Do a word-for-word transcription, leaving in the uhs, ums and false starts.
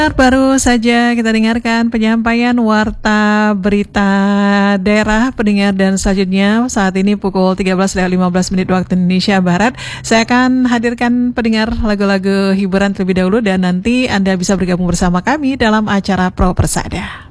Baru saja kita dengarkan penyampaian warta berita daerah pendengar, dan selanjutnya saat ini pukul tiga belas lima belas menit waktu Indonesia Barat. Saya akan hadirkan pendengar lagu-lagu hiburan terlebih dahulu dan nanti Anda bisa bergabung bersama kami dalam acara Pro Persada.